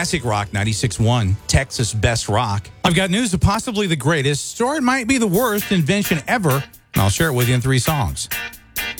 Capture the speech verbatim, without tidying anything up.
Classic Rock ninety-six point one, Texas Best Rock. I've got news of possibly the greatest, or it might be the worst invention ever, and I'll share it with you in three songs.